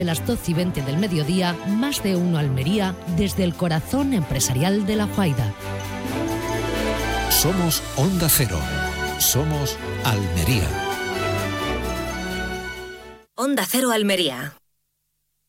De las 12:20 del mediodía, Más de Uno Almería, desde el corazón empresarial de La Guaira. Somos Onda Cero. Somos Almería. Onda Cero Almería.